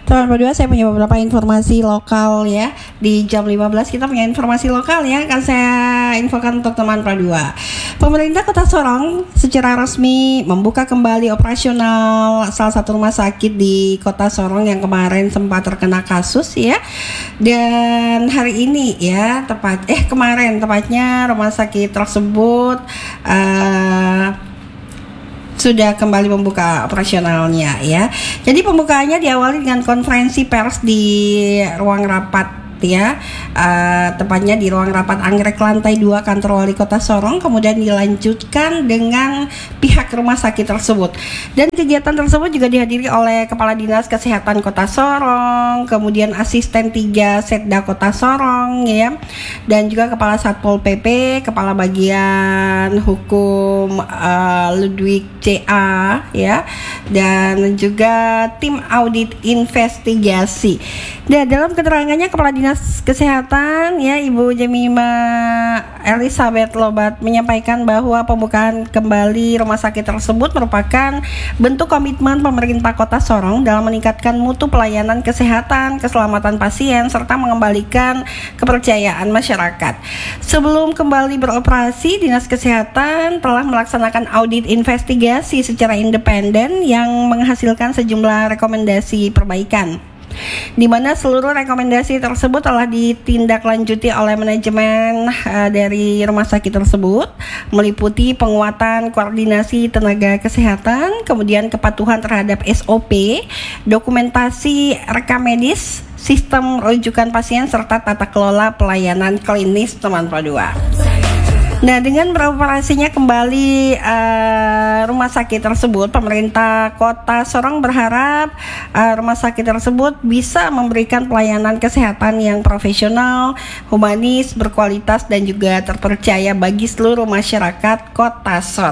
Teman berdua, saya punya beberapa informasi lokal ya. Di jam 15 kita punya informasi lokal ya, akan saya infokan untuk teman berdua. Pemerintah Kota Sorong secara resmi membuka kembali operasional salah satu rumah sakit di Kota Sorong yang kemarin sempat terkena kasus ya. Dan hari ini ya, kemarin tepatnya rumah sakit tersebut sudah kembali membuka operasionalnya ya. Jadi pembukaannya diawali dengan konferensi pers di ruang rapat ya, tepatnya di ruang rapat Anggrek lantai 2 kantor wali kota Sorong, kemudian dilanjutkan dengan pihak rumah sakit tersebut. Dan kegiatan tersebut juga dihadiri oleh Kepala Dinas Kesehatan Kota Sorong, kemudian asisten 3 Setda Kota Sorong ya, dan juga Kepala Satpol PP, Kepala Bagian Hukum Ludwig CA ya, dan juga tim audit investigasi. Dan dalam keterangannya Kepala Dinas Kesehatan ya, Ibu Jemima Elizabeth Lobat menyampaikan bahwa pembukaan kembali rumah sakit tersebut merupakan bentuk komitmen pemerintah Kota Sorong dalam meningkatkan mutu pelayanan kesehatan, keselamatan pasien, serta mengembalikan kepercayaan masyarakat. Sebelum kembali beroperasi, Dinas Kesehatan telah melaksanakan audit investigasi secara independen yang menghasilkan sejumlah rekomendasi perbaikan, di mana seluruh rekomendasi tersebut telah ditindaklanjuti oleh manajemen dari rumah sakit tersebut, meliputi penguatan koordinasi tenaga kesehatan, kemudian kepatuhan terhadap SOP, dokumentasi rekam medis, sistem rujukan pasien, serta tata kelola pelayanan klinis teman Pro2. Nah, dengan beroperasinya kembali rumah sakit tersebut, pemerintah Kota Sorong berharap rumah sakit tersebut bisa memberikan pelayanan kesehatan yang profesional, humanis, berkualitas, dan juga terpercaya bagi seluruh masyarakat Kota Sorong.